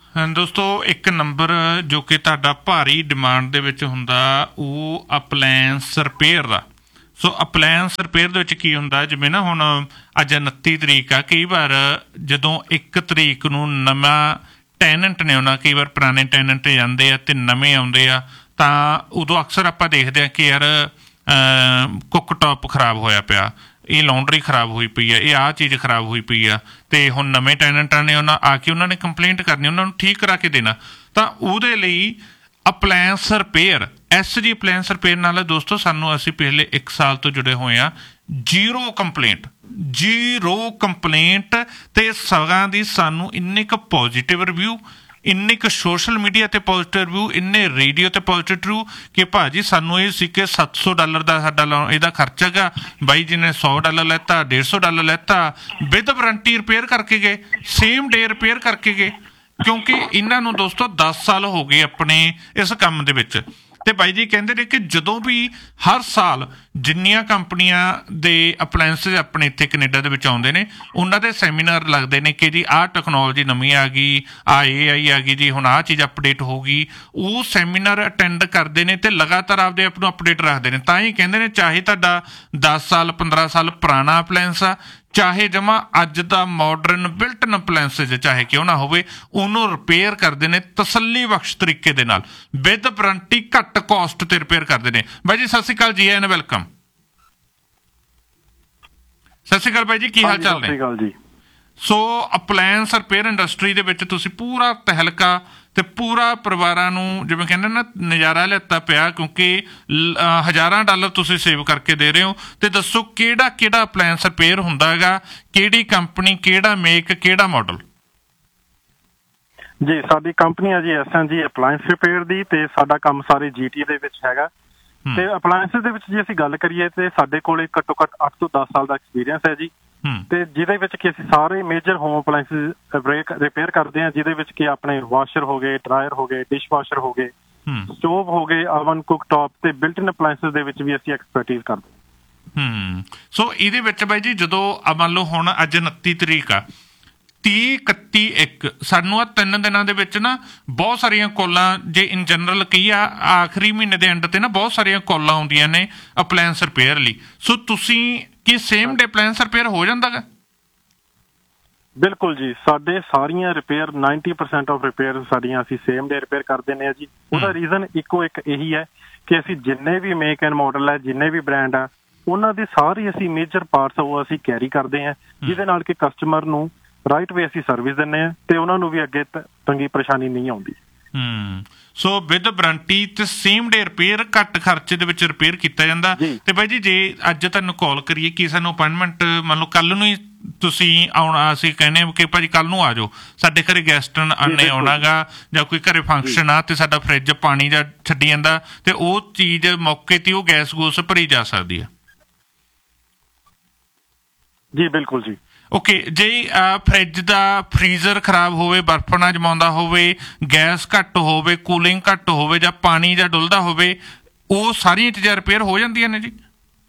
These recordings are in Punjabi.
ਦੋਸਤੋ ਇੱਕ ਨੰਬਰ ਜੋ ਕਿ ਤੁਹਾਡਾ ਭਾਰੀ ਡਿਮਾਂਡ ਦੇ ਵਿੱਚ ਹੁੰਦਾ ਉਹ ਅਪਲਾਇੰਸ ਰਿਪੇਅਰ ਦਾ। ਸੋ ਅਪਲਾਇੰਸ ਰਿਪੇਅਰ ਦੇ ਵਿੱਚ ਕੀ ਹੁੰਦਾ, ਜਿਵੇਂ ਨਾ ਹੁਣ ਅੱਜ 29 ਤਰੀਕ ਆ, ਕਈ ਵਾਰ ਜਦੋਂ 1 ਤਰੀਕ ਨੂੰ ਨਵਾਂ ਟੈਨੈਂਟ ਨੇ ਆਉਣਾ, ਕਈ ਵਾਰ ਪੁਰਾਣੇ ਟੈਨੈਂਟ ਜਾਂਦੇ ਆ ਅਤੇ ਨਵੇਂ ਆਉਂਦੇ ਆ, ਤਾਂ ਉਦੋਂ ਅਕਸਰ ਆਪਾਂ ਦੇਖਦੇ ਹਾਂ ਕਿ ਯਾਰ ਕੁੱਕ ਟੋਪ ਖਰਾਬ ਹੋਇਆ ਪਿਆ, ਇਹ ਲਾਉਂਡਰੀ ਖਰਾਬ ਹੋਈ ਪਈ ਹੈ, ਇਹ ਆਹ ਚੀਜ਼ ਖਰਾਬ ਹੋਈ ਪਈ ਆ, ਅਤੇ ਹੁਣ ਨਵੇਂ ਟੈਨੈਂਟਾਂ ਨੇ ਉਹਨਾਂ ਆ ਕੇ ਉਹਨਾਂ ਨੇ ਕੰਪਲੇਂਟ ਕਰਨੀ, ਉਹਨਾਂ ਨੂੰ ਠੀਕ ਕਰਾ ਕੇ ਦੇਣਾ। ਤਾਂ ਉਹਦੇ ਲਈ appliance repair, SG appliance repair ਨਾਲ ਦੋਸਤੋ ਸਾਨੂੰ ਅਸੀਂ ਪਿਛਲੇ 1 ਸਾਲ ਤੋਂ ਜੁੜੇ ਹੋਏ ਹਾਂ। ਜ਼ੀਰੋ ਕੰਪਲੇਂਟ ਅਤੇ ਸਗਾਂ ਦੀ ਸਾਨੂੰ ਇੰਨੇ ਕੁ ਪੋਜ਼ੀਟਿਵ ਰਿਵਿਊ, ਇੰਨੇ ਕੁ ਸੋਸ਼ਲ ਮੀਡੀਆ 'ਤੇ ਪੋਜ਼ੀਟਿਵ ਰਿਵਿਊ, ਇੰਨੇ ਰੇਡੀਓ 'ਤੇ ਪੋਜ਼ੀਟਿਵ ਰਿਵਿਊ ਕਿ ਭਾਅ ਸਾਨੂੰ ਇਹ ਸੀ ਕਿ $700 ਦਾ ਸਾਡਾ ਇਹਦਾ ਖਰਚਾ ਗਾ, ਬਾਈ ਜੀ ਨੇ $100 ਲੈਤਾ, $150 ਲੈਤਾ, ਵਿਦ ਵਾਰੰਟੀ ਰਿਪੇਅਰ ਕਰਕੇ ਗਏ, ਸੇਮ ਡੇ ਰਿਪੇਅਰ ਕਰਕੇ ਗਏ, ਕਿਉਂਕਿ ਇਹਨਾਂ ਨੂੰ ਦੋਸਤੋ 10 ਸਾਲ ਹੋ ਗਏ ਆਪਣੇ ਇਸ ਕੰਮ ਦੇ ਵਿੱਚ। ਅਤੇ ਬਾਈ ਜੀ ਕਹਿੰਦੇ ਨੇ ਕਿ ਜਦੋਂ ਵੀ ਹਰ ਸਾਲ ਜਿੰਨੀਆਂ ਕੰਪਨੀਆਂ ਦੇ ਅਪਲਾਇੰਸਿਸ ਆਪਣੇ ਇੱਥੇ ਕੈਨੇਡਾ ਦੇ ਵਿੱਚ ਆਉਂਦੇ ਨੇ, ਉਹਨਾਂ ਦੇ ਸੈਮੀਨਾਰ ਲੱਗਦੇ ਨੇ ਕਿ ਜੀ ਆਹ ਟੈਕਨੋਲੋਜੀ ਨਵੀਂ ਆ ਗਈ, ਆਹ AI ਆ ਗਈ ਜੀ, ਹੁਣ ਆਹ ਚੀਜ਼ ਅਪਡੇਟ ਹੋ ਗਈ। ਉਹ ਸੈਮੀਨਾਰ ਅਟੈਂਡ ਕਰਦੇ ਨੇ ਅਤੇ ਲਗਾਤਾਰ ਆਪਦੇ ਆਪ ਨੂੰ ਅਪਡੇਟ ਰੱਖਦੇ ਨੇ। ਤਾਂ ਹੀ ਕਹਿੰਦੇ ਨੇ ਚਾਹੇ ਤੁਹਾਡਾ 10 ਸਾਲ 15 ਸਾਲ ਪੁਰਾਣਾ ਅਪਲਾਇੰਸ ਆ, ਚਾਹੇ ਜਮਾ ਅੱਜ ਦਾ ਮਾਡਰਨ ਬਿਲਟਨ ਅਪਲਾਇੰਸਿਸ ਚਾਹੇ ਕਿਉਂ ਨਾ ਹੋਵੇ, ਉਹਨੂੰ ਰਿਪੇਅਰ ਕਰਦੇ ਨੇ ਤਸੱਲੀ ਬਖਸ਼ ਤਰੀਕੇ ਦੇ ਨਾਲ, ਵਿਦ ਵਾਰੰਟੀ, ਘੱਟ ਕੋਸਟ 'ਤੇ ਰਿਪੇਅਰ ਕਰਦੇ ਨੇ। ਬਾਈ ਜੀ ਸਤਿ ਸ਼੍ਰੀ ਅਕਾਲ ਜੀ, ਐਨ ਵੈਲਕਮ। ਸਤਿ ਸ਼੍ਰੀ ਅਕਾਲ ਬਾਈ ਜੀ, ਕੀ ਹਾਲ ਚਾਲ ਨੇ? ਸਤਿ ਸ਼੍ਰੀ ਅਕਾਲ ਜੀ। ਸੋ ਅਪਲਾਇੰਸ ਰਿਪੇਅਰ ਇੰਡਸਟਰੀ ਦੇ ਵਿੱਚ ਤੁਸੀਂ ਪੂਰਾ ਤਹਿਲਕਾ ਅਤੇ ਪੂਰਾ ਪਰਿਵਾਰਾਂ ਨੂੰ ਜਿਵੇਂ ਕਹਿੰਦੇ ਨਾ ਨਜ਼ਾਰਾ ਲਿੱਤਾ ਪਿਆ, ਕਿਉਂਕਿ ਹਜ਼ਾਰਾਂ ਡਾਲਰ ਤੁਸੀਂ ਸੇਵ ਕਰਕੇ ਦੇ ਰਹੇ ਹੋ। ਅਤੇ ਦੱਸੋ ਕਿਹੜਾ ਅਪਲਾਇੰਸ ਰਿਪੇਅਰ ਹੁੰਦਾ ਹੈਗਾ, ਕਿਹੜੀ ਕੰਪਨੀ, ਕਿਹੜਾ ਮੇਕ, ਕਿਹੜਾ ਮਾਡਲ? ਜੀ ਸਾਡੀ ਕੰਪਨੀ ਹੈ ਜੀ SNG ਅਪਲਾਇੰਸ ਰਿਪੇਅਰ ਦੀ, ਅਤੇ ਸਾਡਾ ਕੰਮ ਸਾਰੇ GT ਦੇ ਵਿੱਚ ਹੈਗਾ। ਅਤੇ ਅਪਲਾਇੰਸਿਸ ਦੇ ਵਿੱਚ ਜੇ ਅਸੀਂ ਗੱਲ ਕਰੀਏ ਤਾਂ ਸਾਡੇ ਕੋਲ ਘੱਟੋ ਘੱਟ 8 ਤੋਂ 10 ਸਾਲ ਦਾ ਐਕਸਪੀਰੀਅੰਸ ਹੈ ਜੀ। ਅਤੇ ਜਿਹਦੇ ਵਿੱਚ ਕਿ ਅਸੀਂ ਸਾਰੇ ਮੇਜਰ ਹੋਮ ਅਪਲਾਇੰਸਿਸ ਰਿਪੇਅਰ ਕਰਦੇ ਹਾਂ, ਜਿਹਦੇ ਵਿੱਚ ਕਿ ਆਪਣੇ ਵਾਸ਼ਰ ਹੋ ਗਏ, ਡਰਾਇਰ ਹੋ ਗਏ, ਡਿਸ਼ ਵਾਸ਼ਰ ਹੋ ਗਏ, ਸਟੋਵ ਹੋ ਗਏ, ਓਵਨ, ਕੁੱਕ ਟੋਪ, ਅਤੇ ਬਿਲਟਨ ਅਪਲਾਇੰਸਿਸ ਦੇ ਵਿੱਚ ਵੀ ਅਸੀਂ ਐਕਸਪਰਟੀਜ਼ ਕਰਦੇ। ਸੋ ਇਹਦੇ ਵਿੱਚ ਬਾਈ ਜੀ ਜਦੋਂ ਮੰਨ ਲਓ ਹੁਣ ਅੱਜ 29 ਤਰੀਕ ਆ, 30, 31, 1 ਸਾਨੂੰ ਆਹ 3 ਦਿਨਾਂ ਦੇ ਵਿੱਚ ਨਾ ਬਹੁਤ ਸਾਰੀਆਂ ਕਾਲਾਂ, ਜੇ ਇਨ ਜਨਰਲ ਕਹੀ ਆ ਆਖਰੀ ਮਹੀਨੇ ਦੇ ਐਂਡ 'ਤੇ ਨਾ ਬਹੁਤ ਸਾਰੀਆਂ ਕਾਲਾਂ ਆਉਂਦੀਆਂ ਨੇ ਅਪਲਾਇੰਸ ਰਿਪੇਅਰ ਲਈ। ਸੋ ਤੁਸੀਂ ਕੀ ਸੇਮ ਡੇ ਅਪਲਾਇੰਸ ਰਿਪੇਅਰ ਹੋ ਜਾਂਦਾ ਗਾ? ਬਿਲਕੁਲ ਜੀ, ਸਾਡੇ ਸਾਰੀਆਂ ਰਿਪੇਅਰ 90% ਆਫ ਰਿਪੇਅਰ ਸਾਡੀਆਂ ਅਸੀਂ ਸੇਮ ਡੇ ਰਿਪੇਅਰ ਕਰ ਦਿੰਦੇ ਹਾਂ ਜੀ। ਉਹਦਾ ਰੀਜ਼ਨ ਇੱਕੋ ਇੱਕ ਇਹੀ ਹੈ ਕਿ ਅਸੀਂ ਜਿੰਨੇ ਵੀ ਮੇਕ ਐਂਡ ਮਾਡਲ ਹੈ, ਜਿੰਨੇ ਵੀ ਬ੍ਰਾਂਡ ਆ, ਉਹਨਾਂ ਦੇ ਸਾਰੇ ਅਸੀਂ ਮੇਜਰ ਪਾਰਟਸ ਉਹ ਅਸੀਂ ਕੈਰੀ ਕਰਦੇ ਹਾਂ, ਜਿਹਦੇ ਨਾਲ ਕਿ ਕਸਟਮਰ ਨੂੰ ਰਾਈਟ ਵੇ ਅਸੀਂ ਸਰਵਿਸ ਦਿੰਦੇ ਹਾਂ ਅਤੇ ਉਹਨਾਂ ਨੂੰ ਵੀ ਅੱਗੇ ਤੰਗੀ ਪਰੇਸ਼ਾਨੀ ਨਹੀਂ ਆਉਂਦੀ। ਸੋ ਵਿਦ ਵਾਰੰਟੀ ਅਤੇ ਸੇਮ ਡੇ ਰਿਪੇਅਰ, ਘੱਟ ਖਰਚੇ ਦੇ ਵਿੱਚ ਰਿਪੇਅਰ ਕੀਤਾ ਜਾਂਦਾ। ਅਤੇ ਬਾਈ ਜੀ ਜੇ ਅੱਜ ਤੁਹਾਨੂੰ ਕਾਲ ਕਰੀਏ ਕਿ ਸਾਨੂੰ ਅਪਾਇੰਟਮੈਂਟ ਮੰਨ ਲਓ ਕੱਲ੍ਹ ਨੂੰ ਹੀ ਤੁਸੀਂ ਆਉਣਾ, ਅਸੀਂ ਕਹਿੰਦੇ ਕਿ ਭਾਜੀ ਕੱਲ੍ਹ ਨੂੰ ਆ ਜਾਓ, ਸਾਡੇ ਘਰੇ ਗੈਸਟ ਨੇ ਆਉਣਾ ਗਾ, ਜਾਂ ਕੋਈ ਘਰੇ ਫੰਕਸ਼ਨ ਆ ਅਤੇ ਸਾਡਾ ਫਰਿੱਜ ਪਾਣੀ ਦਾ ਛੱਡੀ ਜਾਂਦਾ, ਅਤੇ ਉਹ ਚੀਜ਼ ਮੌਕੇ 'ਤੇ ਉਹ ਗੈਸ ਗੂਸ ਭਰੀ ਜਾ ਸਕਦੀ ਆ। ਜੀ ਬਿਲਕੁਲ ਜੀ। ਓਕੇ, ਜੇ ਫਰਿੱਜ ਦਾ ਫਰੀਜ਼ਰ ਖਰਾਬ ਹੋਵੇ, ਬਰਫ਼ ਨਾ ਜਮਾਉਂਦਾ ਹੋਵੇ, ਗੈਸ ਘੱਟ ਹੋਵੇ, ਕੂਲਿੰਗ ਘੱਟ ਹੋਵੇ, ਜਾਂ ਪਾਣੀ ਜਾਂ ਡੁੱਲਦਾ ਹੋਵੇ, ਉਹ ਸਾਰੀਆਂ ਚੀਜ਼ਾਂ ਰਿਪੇਅਰ ਹੋ ਜਾਂਦੀਆਂ ਨੇ ਜੀ?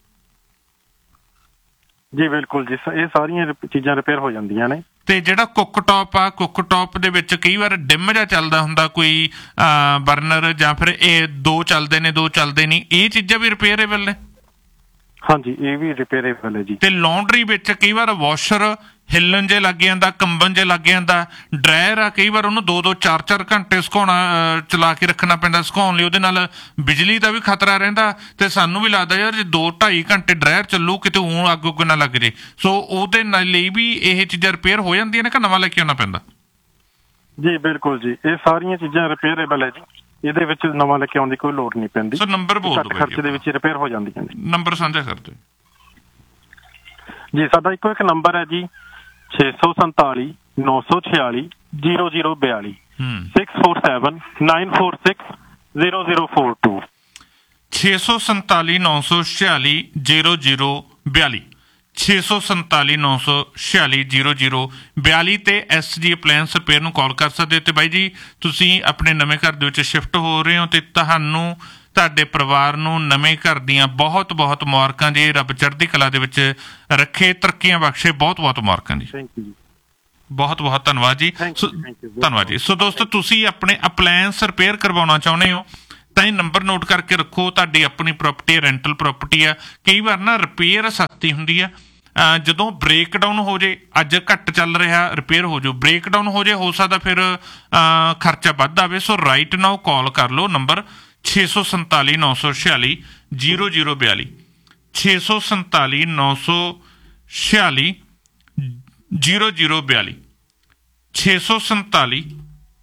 ਜੀ ਬਿਲਕੁਲ ਜੀ, ਇਹ ਸਾਰੀਆਂ ਚੀਜ਼ਾਂ ਰਿਪੇਅਰ ਹੋ ਜਾਂਦੀਆਂ ਨੇ। ਅਤੇ ਜਿਹੜਾ ਕੁੱਕ ਟੋਪ ਆ, ਕੁੱਕ ਟੋਪ ਦੇ ਵਿੱਚ ਕਈ ਵਾਰ ਡਿਮ ਜਿਹਾ ਚੱਲਦਾ ਹੁੰਦਾ, ਕੋਈ ਬਰਨਰ, ਜਾਂ ਫਿਰ ਇਹ 2 ਚੱਲਦੇ ਨੇ 2 ਚੱਲਦੇ ਨਹੀਂ, ਇਹ ਚੀਜ਼ਾਂ ਵੀ ਰਿਪੇਅਰੇਬਲ ਨੇ? ਹਾਂਜੀ, ਇਹ ਵੀ ਰਿਪੇਅਰੇਬਲ ਹੈ ਜੀ। ਅਤੇ ਲਾਉਂਡਰੀ ਵਿੱਚ ਕਈ ਵਾਰ ਵਾਸ਼ਰ ਹਿੱਲਣ ਜੇ ਲੱਗ ਜਾਂਦਾ, ਕੰਬਣ ਜੇ ਲੱਗ ਜਾਂਦਾ, ਡਰਾਇਰ ਆ ਕਈ ਵਾਰ ਉਹਨੂੰ 2-2 4-4 ਘੰਟੇ ਸੁਕਾਉਣਾ, ਚਲਾ ਕੇ ਰੱਖਣਾ ਪੈਂਦਾ ਸੁਕਾਉਣ ਲਈ, ਉਹਦੇ ਨਾਲ ਬਿਜਲੀ ਦਾ ਵੀ ਖਤਰਾ ਰਹਿੰਦਾ, ਅਤੇ ਸਾਨੂੰ ਵੀ ਲੱਗਦਾ ਯਾਰ ਜੇ 2-2.5 ਘੰਟੇ ਡਰਾਇਰ ਚੱਲੂ ਕਿਤੇ ਊਂ ਅੱਗ ਉੱਗ ਨਾ ਲੱਗ ਜੇ। ਸੋ ਉਹਦੇ ਨਾਲ ਲਈ ਵੀ ਇਹ ਚੀਜ਼ਾਂ ਰਿਪੇਅਰ ਹੋ ਜਾਂਦੀਆਂ ਨੇ ਕਿ ਨਵਾਂ ਲੈ ਕੇ ਆਉਣਾ ਪੈਂਦਾ? ਜੀ ਬਿਲਕੁਲ ਜੀ, ਇਹ ਸਾਰੀਆਂ ਚੀਜ਼ਾਂ ਰਿਪੇਅਰੇਬਲ ਹੈ ਜੀ, ਇਹਦੇ ਵਿੱਚ ਨਵਾਂ ਲੈ ਕੇ ਆਉਣ ਦੀ ਕੋਈ ਲੋੜ ਨਹੀਂ ਪੈਂਦੀ। ਸੋ ਨੰਬਰ ਬੋਲ ਦਿਓ, ਘੱਟ ਖਰਚੇ ਦੇ ਵਿੱਚ ਰਿਪੇਅਰ ਹੋ ਜਾਂਦੀਆਂ ਨੇ। ਨੰਬਰ ਸਾਂਝਾ ਕਰ ਦਿਓ ਜੀ। ਸਾਡਾ ਇੱਕੋ ਇੱਕ ਨੰਬਰ ਹੈ ਜੀ, 647 946 0042, 647 946 0042, 647 946 0042, 647 946 0042 ਤੇ SG ਅਪਲਾਇੰਸ ਰਿਪੇਅਰ ਨੂੰ ਕਾਲ ਕਰ ਸਕਦੇ ਹੋ। ਅਤੇ ਬਾਈ ਜੀ ਤੁਸੀਂ ਆਪਣੇ ਨਵੇਂ ਘਰ ਦੇ ਵਿੱਚ ਸ਼ਿਫਟ ਹੋ ਰਹੇ ਹੋ, ਅਤੇ ਤੁਹਾਨੂੰ ਤੁਹਾਡੇ ਪਰਿਵਾਰ ਨੂੰ ਨਵੇਂ ਘਰ ਦੀਆਂ ਬਹੁਤ ਬਹੁਤ ਮੁਬਾਰਕਾਂ ਜੀ। ਰੱਬ ਚੜ੍ਹਦੀ ਕਲਾ ਦੇ ਵਿੱਚ ਰੱਖੇ, ਤਰੱਕੀਆਂ ਬਖਸ਼ੇ, ਬਹੁਤ ਬਹੁਤ ਮੁਬਾਰਕਾਂ ਜੀ। ਥੈਂਕ ਯੂ ਜੀ। ਬਹੁਤ ਬਹੁਤ ਧੰਨਵਾਦ ਜੀ। ਧੰਨਵਾਦ ਜੀ। ਸੋ ਦੋਸਤੋ, ਤੁਸੀਂ ਆਪਣੇ ਅਪਲਾਇੰਸ ਰਿਪੇਅਰ ਕਰਵਾਉਣਾ ਚਾਹੁੰਦੇ ਹੋ ਤਾਂ ਇਹ ਨੰਬਰ ਨੋਟ ਕਰਕੇ ਰੱਖੋ। ਤੁਹਾਡੀ ਆਪਣੀ ਪ੍ਰਾਪਰਟੀ ਹੈ, ਰੈਂਟਲ ਪ੍ਰਾਪਰਟੀ ਆ, ਕਈ ਵਾਰ ਨਾ ਰਿਪੇਅਰ ਸਸਤੀ ਹੁੰਦੀ ਆ। ਜਦੋਂ ਬ੍ਰੇਕਡਾਊਨ ਹੋ ਜੇ, ਅੱਜ ਘੱਟ ਚੱਲ ਰਿਹਾ, ਰਿਪੇਅਰ ਹੋ ਜਾਓ, ਬ੍ਰੇਕਡਾਊਨ ਹੋ ਜੇ, ਹੋ ਸਕਦਾ ਫਿਰ ਖਰਚਾ ਵੱਧ ਆਵੇ। ਸੋ ਰਾਈਟ ਨਾਓ ਕਾਲ ਕਰ ਲਓ, ਨੰਬਰ 647 946 0042 647 946 0042 647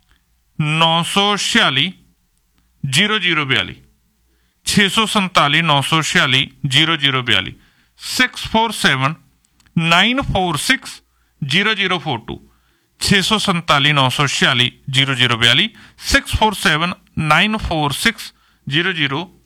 946 0042 647 946 0042 647 946 0042 647 946 0042 647 946 0042